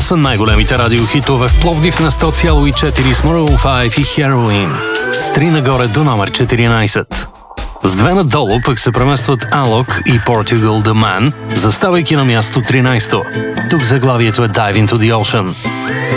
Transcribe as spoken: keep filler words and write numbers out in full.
са най-големите радиохитове в Пловдив на сто цяло и четири с Maroon пет и Heroin. С три нагоре до номер четиринайсет. С две надолу пък се преместват Alok и Portugal The Man, заставайки на място тринайсето. Тук заглавието е Dive Into The Ocean.